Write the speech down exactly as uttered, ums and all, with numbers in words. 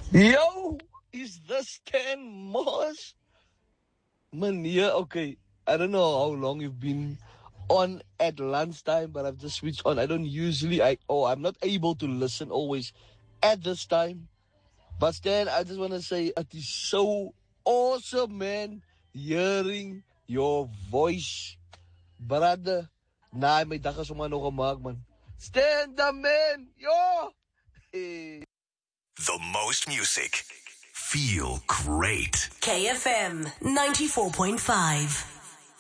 Yo, is this Stan Moss? Man, yeah, okay. I don't know how long you've been on at lunchtime, but I've just switched on. I don't usually, I oh, I'm not able to listen always at this time. But Stan, I just want to say it is so awesome, man, hearing your voice. Brother, na may dakas umano ka mag, man. Stan, the man, yo! Hey. The most music. Feel great. K F M ninety-four point five.